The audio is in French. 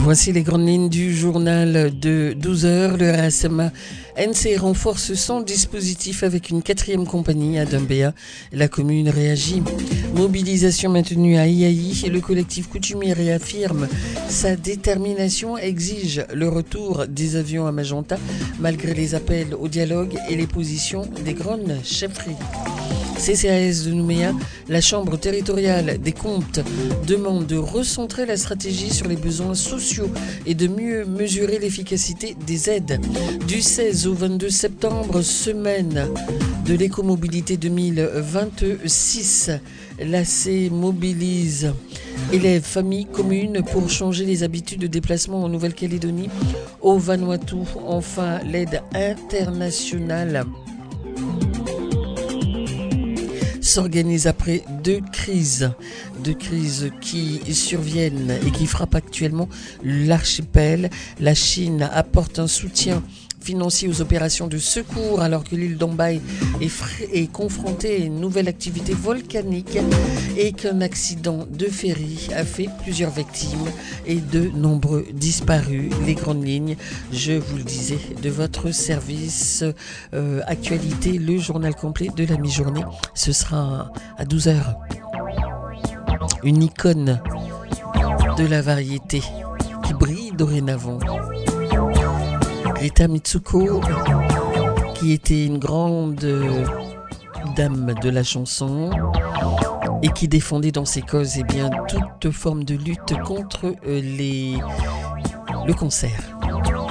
Voici les grandes lignes du journal de 12 heures. Le RSMA NC renforce son dispositif avec une 4e compagnie à Dumbéa. La commune réagit. Mobilisation maintenue à Iaï. Le collectif coutumier réaffirme sa détermination, exige le retour des avions à Magenta malgré les appels au dialogue et les positions des grandes chefferies. CCAS de Nouméa, la Chambre territoriale des comptes demande de recentrer la stratégie sur les besoins sociaux et de mieux mesurer l'efficacité des aides. Du 16 au 22 septembre, semaine de l'écomobilité 2026, l'AC mobilise élèves, familles, communes pour changer les habitudes de déplacement en Nouvelle-Calédonie, au Vanuatu. Enfin, l'aide internationale s'organise après deux crises qui surviennent et qui frappent actuellement l'archipel. La Chine apporte un soutien financier aux opérations de secours alors que l'île d'Ambaï est confrontée à une nouvelle activité volcanique et qu'un accident de ferry a fait plusieurs victimes et de nombreux disparus. Les grandes lignes, je vous le disais, de votre service actualité, le journal complet de la mi-journée, ce sera à 12h. Une icône de la variété qui brille dorénavant. Rita Mitsuko, qui était une grande dame de la chanson et qui défendait dans ses causes toute forme de lutte contre le cancer.